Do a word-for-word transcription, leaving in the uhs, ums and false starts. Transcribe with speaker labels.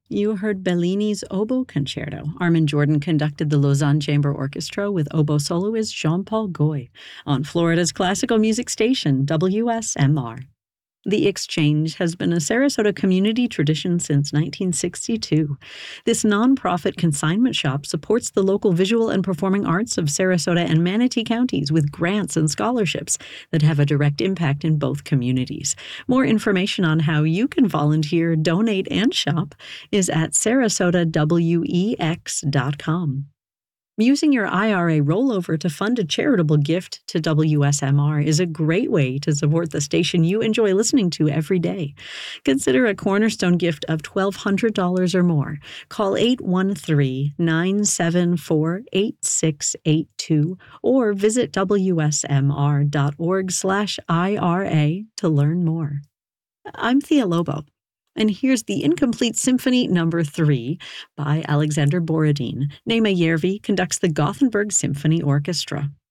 Speaker 1: You heard Bellini's Oboe Concerto. Armin Jordan conducted the Lausanne Chamber Orchestra with oboe soloist Jean-Paul Goy on Florida's classical music station, W S M R. The Exchange has been a Sarasota community tradition since nineteen sixty-two. This nonprofit consignment shop supports the local visual and performing arts of Sarasota and Manatee counties with grants and scholarships that have a direct impact in both communities. More information on how you can volunteer, donate, and shop is at sarasota wex dot com. Using your I R A rollover to fund a charitable gift to W S M R is a great way to support the station you enjoy listening to every day. Consider a cornerstone gift of twelve hundred dollars or more. Call eight one three, nine seven four, eight six eight two or visit w s m r dot org slash I R A to learn more. I'm Thea Lobo. And here's the Incomplete Symphony Number three by Alexander Borodin. Nema Järvi conducts the Gothenburg Symphony Orchestra.